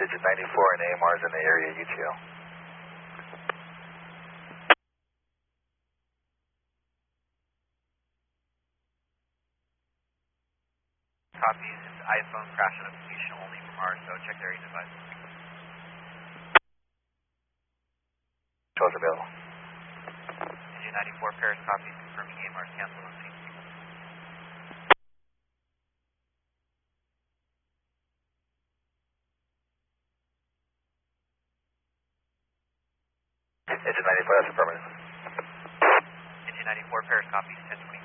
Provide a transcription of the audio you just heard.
Digit 94 and AMR's in the area, UTL. Copies. It's iPhone crash notification only from RSO. Check their device. Shows available. Digit 94 Paris copies confirming AMR's cancel on scene. Digit 94, that's affirmative. Digit 94 Paris copies 1020.